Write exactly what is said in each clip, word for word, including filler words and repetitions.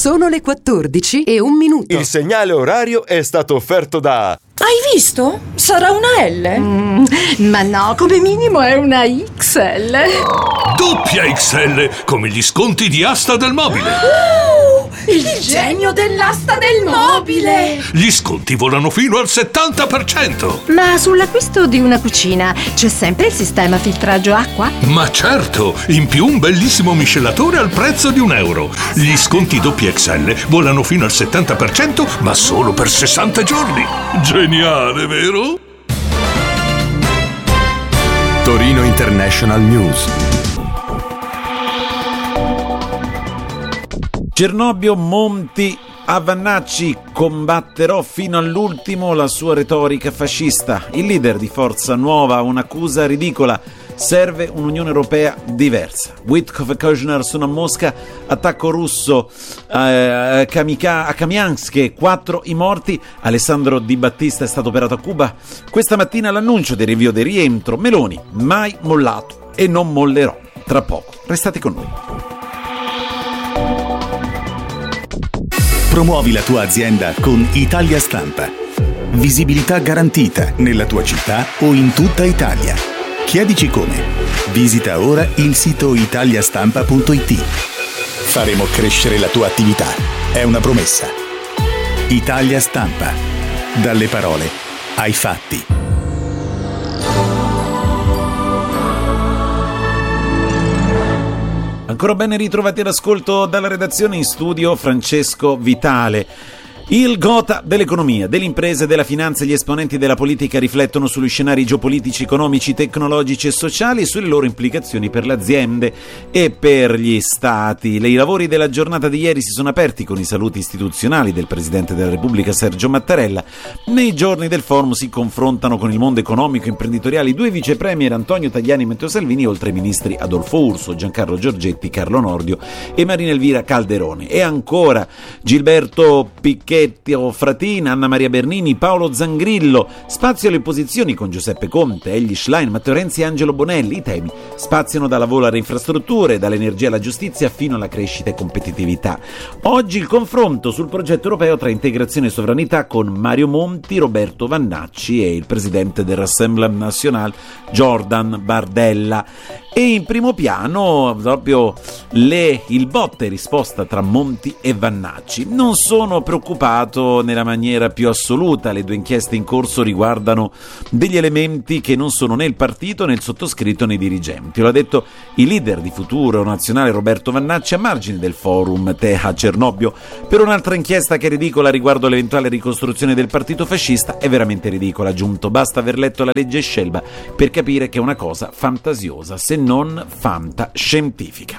Sono le quattordici e un minuto. Il segnale orario è stato offerto da... Hai visto? Sarà una L? Mm, ma no, come minimo è una X L. Doppia X L, come gli sconti di Asta del Mobile. Uh, il, il genio dell'asta del mobile. Gli sconti volano fino al settanta per cento. Ma sull'acquisto di una cucina c'è sempre il sistema filtraggio acqua? Ma certo, in più un bellissimo miscelatore al prezzo di un euro. Gli sconti doppia X L volano fino al settanta per cento, ma solo per sessanta giorni. Geniale, vero? Torino International News. Cernobbio, Monti, a Vannacci, combatterò fino all'ultimo la sua retorica fascista. Il leader di Forza Nuova ha un'accusa ridicola. Serve un'Unione Europea diversa. Witkoff e Kushner sono a Mosca, attacco russo eh, Kamika, a Kamiansk, quattro i morti. Alessandro Di Battista è stato operato a Cuba. Questa mattina l'annuncio del rinvio del rientro. Meloni, mai mollato e non mollerò. Tra poco, restate con noi. Promuovi la tua azienda con Italia Stampa. Visibilità garantita nella tua città o in tutta Italia. Chiedici come. Visita ora il sito italiastampa punto it. Faremo crescere la tua attività. È una promessa. Italia Stampa. Dalle parole ai fatti. Ancora ben ritrovati all'ascolto dalla redazione, in studio Francesco Vitale. Il Gotha dell'economia, dell'impresa e della finanza e gli esponenti della politica riflettono sugli scenari geopolitici, economici, tecnologici e sociali e sulle loro implicazioni per le aziende e per gli stati. I lavori della giornata di ieri si sono aperti con i saluti istituzionali del Presidente della Repubblica Sergio Mattarella. Nei giorni del forum si confrontano con il mondo economico e imprenditoriale i due vice premier Antonio Tajani e Matteo Salvini, oltre ai ministri Adolfo Urso, Giancarlo Giorgetti, Carlo Nordio e Marina Elvira Calderone. E ancora Gilberto Picchetti, Fratina, Anna Maria Bernini, Paolo Zangrillo. Spazio alle posizioni con Giuseppe Conte, Elly Schlein, Matteo Renzi e Angelo Bonelli. I temi spaziano dal lavoro alle infrastrutture, dall'energia alla giustizia fino alla crescita e competitività. Oggi il confronto sul progetto europeo tra integrazione e sovranità con Mario Monti, Roberto Vannacci e il presidente del Rassemblement National Jordan Bardella. E in primo piano proprio le, il botta e risposta tra Monti e Vannacci. Non sono preoccupato nella maniera più assoluta, le due inchieste in corso riguardano degli elementi che non sono né il partito né il sottoscritto né i dirigenti. Lo ha detto il leader di Futuro Nazionale Roberto Vannacci a margine del forum T E A Cernobbio. Per un'altra inchiesta che è ridicola riguardo l'eventuale ricostruzione del partito fascista, è veramente ridicola, ha aggiunto. Basta aver letto la legge Scelba per capire che è una cosa fantasiosa, se non fantascientifica.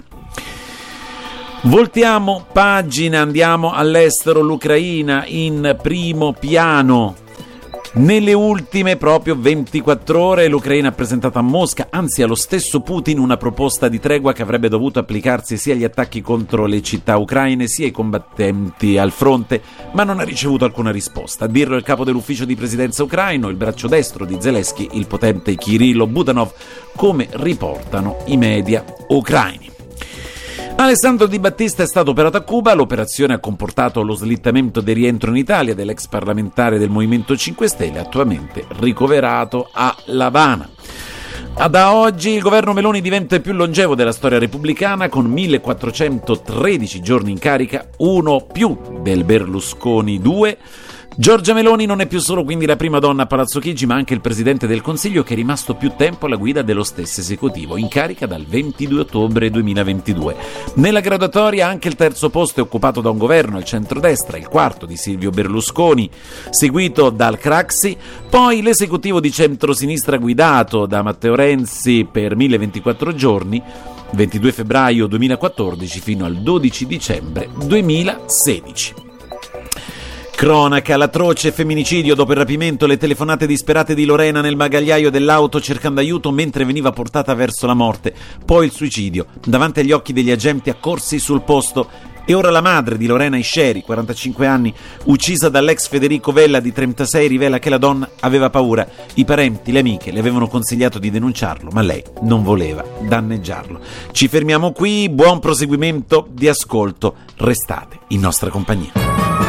Voltiamo pagina, andiamo all'estero, l'Ucraina in primo piano. Nelle ultime proprio ventiquattro ore l'Ucraina ha presentato a Mosca, anzi allo stesso Putin, una proposta di tregua che avrebbe dovuto applicarsi sia agli attacchi contro le città ucraine sia ai combattenti al fronte, ma non ha ricevuto alcuna risposta. A dirlo il capo dell'ufficio di presidenza ucraino, il braccio destro di Zelensky, il potente Kirillo Budanov, come riportano i media ucraini. Alessandro Di Battista è stato operato a Cuba. L'operazione ha comportato lo slittamento del rientro in Italia dell'ex parlamentare del Movimento cinque Stelle, attualmente ricoverato a L'Avana. Da oggi il governo Meloni diventa il più longevo della storia repubblicana, con millequattrocentotredici giorni in carica, uno più del Berlusconi due. Giorgia Meloni non è più solo quindi la prima donna a Palazzo Chigi, ma anche il presidente del Consiglio che è rimasto più tempo alla guida dello stesso esecutivo, in carica dal ventidue ottobre duemilaventidue. Nella graduatoria anche il terzo posto è occupato da un governo al centrodestra, il quarto di Silvio Berlusconi, seguito dal Craxi, poi l'esecutivo di centrosinistra guidato da Matteo Renzi per milleventriquattro giorni, ventidue febbraio duemilaquattordici fino al dodici dicembre duemilasedici. Cronaca, l'atroce femminicidio dopo il rapimento, le telefonate disperate di Lorena nel bagagliaio dell'auto cercando aiuto mentre veniva portata verso la morte, poi il suicidio, davanti agli occhi degli agenti accorsi sul posto. E ora la madre di Lorena Isceri, quarantacinque anni, uccisa dall'ex Federico Vella di trentasei, rivela che la donna aveva paura. I parenti, le amiche le avevano consigliato di denunciarlo, ma lei non voleva danneggiarlo. Ci fermiamo qui, buon proseguimento di ascolto, restate in nostra compagnia.